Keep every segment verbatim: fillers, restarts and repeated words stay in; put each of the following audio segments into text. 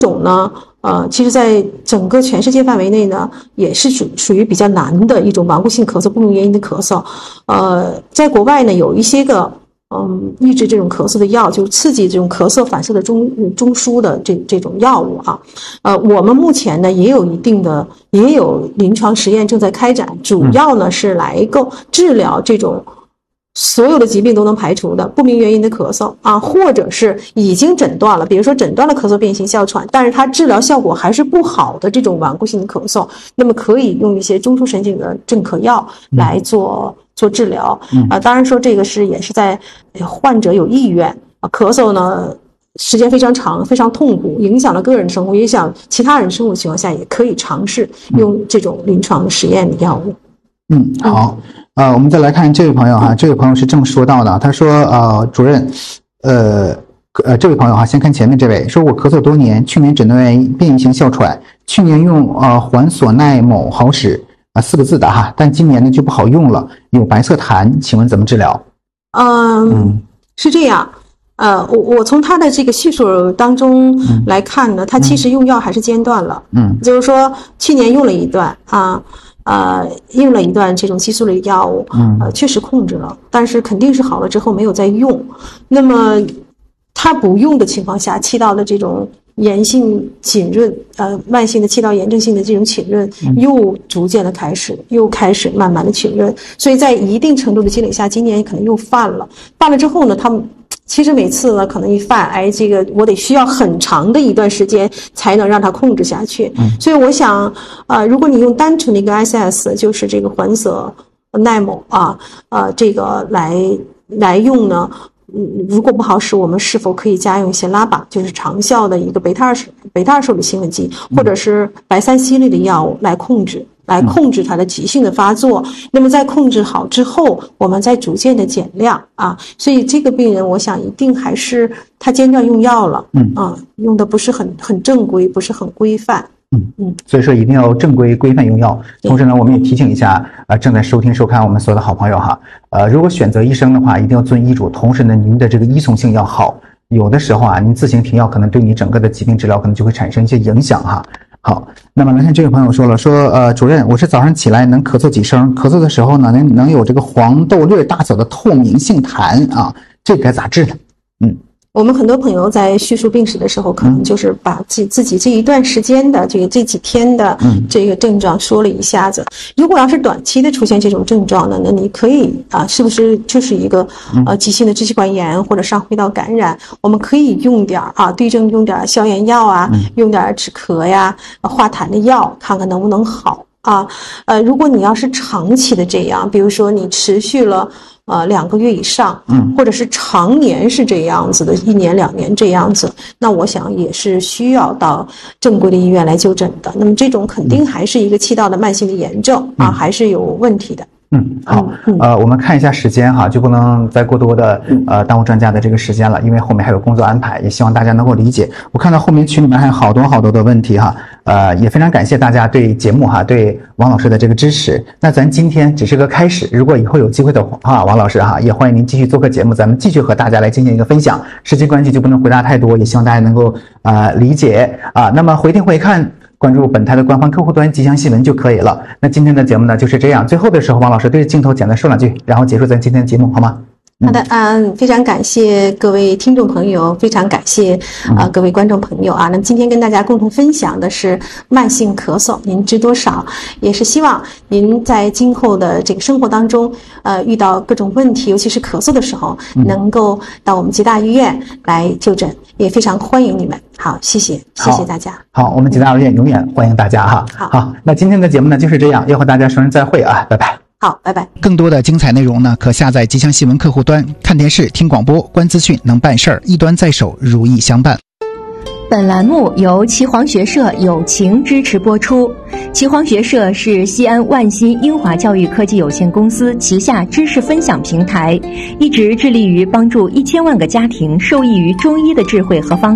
种呢，呃，其实在整个全世界范围内呢，也是属属于比较难的一种顽固性咳嗽，不明原因的咳嗽。呃，在国外呢，有一些个嗯抑制这种咳嗽的药，就是刺激这种咳嗽反射的中中枢的这这种药物啊。呃，我们目前呢也有一定的也有临床实验正在开展，主要呢是来够治疗这种所有的疾病都能排除的不明原因的咳嗽啊，或者是已经诊断了，比如说诊断了咳嗽变形哮喘，但是它治疗效果还是不好的这种顽固性的咳嗽，那么可以用一些中枢神经的镇咳药来做、嗯、做治疗啊。当然说这个是也是在患者有意愿啊，咳嗽呢时间非常长，非常痛苦，影响了个人生活，影响其他人生活的情况下，也可以尝试用这种临床的实验的药物。 嗯，好。呃，我们再来看这位朋友哈，这位朋友是这么说到的，他说，呃，主任，呃，呃，这位朋友哈，先看前面这位，说我咳嗽多年，去年诊断为变异性哮喘，去年用呃环索奈某好使啊、呃、四个字的哈，但今年呢就不好用了，有白色痰，请问怎么治疗？ 嗯，嗯是这样。呃，我我从他的这个叙述当中来看呢，嗯、他其实用药还是间断了，嗯，就是说去年用了一段啊。呃，用了一段这种激素类药物，呃，确实控制了，但是肯定是好了之后没有再用。那么，他不用的情况下，气道的这种炎性浸润，呃，慢性的气道炎症性的这种浸润，又逐渐的开始，又开始慢慢的浸润。所以在一定程度的积累下，今年可能又犯了。犯了之后呢，他们。其实每次呢，可能一犯，哎，这个我得需要很长的一段时间才能让它控制下去。嗯，所以我想，呃，如果你用单纯的一个 S S， 就是这个环索奈某啊，呃，这个来来用呢，嗯，如果不好使，我们是否可以加用一些拉巴，就是长效的一个贝塔二贝塔二受的兴奋剂，或者是白三烯类的药物来控制。来控制它的急性的发作，那么在控制好之后，我们再逐渐的减量啊。所以这个病人，我想一定还是他间断用药了，嗯啊，用的不是很很正规，不是很规范。 嗯嗯，所以说一定要正规规范用药。同时呢，我们也提醒一下呃正在收听收看我们所有的好朋友哈，呃，如果选择医生的话，一定要遵医嘱，同时呢，您的这个依从性要好。有的时候啊，您自行停药可能对你整个的疾病治疗可能就会产生一些影响哈。好，那么来看这位朋友说了，说呃，主任，我是早上起来能咳嗽几声，咳嗽的时候呢，能能有这个黄豆粒大小的透明性痰啊，这该咋治呢？嗯。 我们很多朋友在叙述病史的时候，可能就是把自自己这一段时间的这个这几天的这个症状说了一下子。如果要是短期的出现这种症状呢，那你可以啊，是不是就是一个呃急性的支气管炎或者上呼吸道感染？我们可以用点啊对症用点消炎药啊，用点止咳呀、化痰的药，看看能不能好啊。呃，如果你要是长期的这样，比如说你持续了。呃，两个月以上，嗯，或者是常年是这样子的，一年两年这样子，那我想也是需要到正规的医院来就诊的。那么这种肯定还是一个气道的慢性的炎症啊，嗯、还是有问题的。 嗯，好，嗯、呃，我们看一下时间哈，就不能再过多的呃耽误专家的这个时间了，因为后面还有工作安排，也希望大家能够理解。我看到后面群里面还有好多好多的问题哈，呃，也非常感谢大家对节目哈，对王老师的这个支持。那咱今天只是个开始，如果以后有机会的话，王老师哈，也欢迎您继续做客节目，咱们继续和大家来进行一个分享。时间关系就不能回答太多，也希望大家能够呃理解啊。那么回听回看。关注本台的官方客户端吉祥新闻就可以了。那今天的节目呢就是这样，最后的时候王老师对着镜头简单说两句，然后结束咱今天的节目好吗？ 好的，嗯，非常感谢各位听众朋友，非常感谢啊、呃、各位观众朋友啊。那么今天跟大家共同分享的是慢性咳嗽，您知多少？也是希望您在今后的这个生活当中，呃，遇到各种问题，尤其是咳嗽的时候，能够到我们吉大医院来就诊，也非常欢迎你们。好，谢谢，谢谢大家。 好，好我们吉大医院永远欢迎大家哈。 好， 好，那今天的节目呢就是这样，要和大家说声再会啊，拜拜。 好，拜拜。 更多的精彩内容呢，可下载吉祥新闻客户端，看电视、听广播、观资讯，能办事儿，一端在手，如意相伴。 本栏目由岐黄学社友情支持播出。岐黄学社是西安万新英华教育科技有限公司旗下知识分享平台，一直致力于帮助一千万个家庭受益于中医的智慧和方法。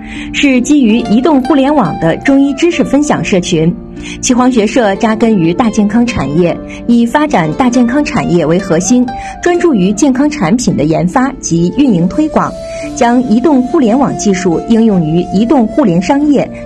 是基于移动互联网的中医知识分享社群。岐黄学社扎根于大健康产业，以发展大健康产业为核心，专注于健康产品的研发及运营推广，将移动互联网技术应用于移动互联商业、